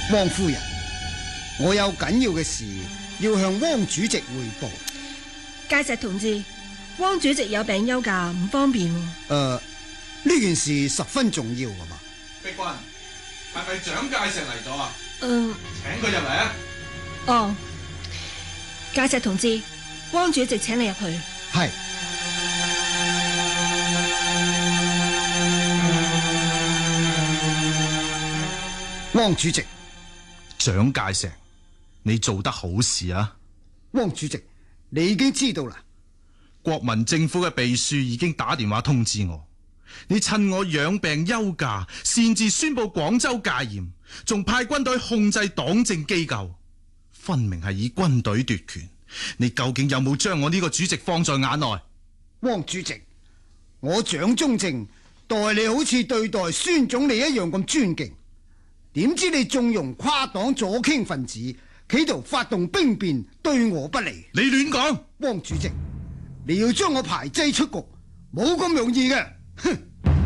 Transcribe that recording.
汪夫人，我有緊要嘅事要向汪主席匯報。 介石同志，汪主席有病休假，唔方便。 呢件事十分重要㗎嘛。 碧君，係咪蔣介石嚟咗啊？請佢入嚟啊！ 哦，介石同志，汪主席請你入去。 係。汪主席， 蔣介石，你做得好事啊！ 汪主席，你已經知道啦。 國民政府嘅秘書已經打電話通知我，你趁我養病休假，擅自宣布廣州戒嚴，仲派軍隊控制黨政機構，分明係以軍隊奪權。你究竟有冇將我呢個主席放在眼內？ 汪主席，我蔣中正待你好似對待孫總理一樣咁尊敬，點知你縱容跨黨左傾分子，企圖發動兵變，對我不利。 你亂講！ 汪主席，你要將我排擠出局，冇咁容易嘅。哼！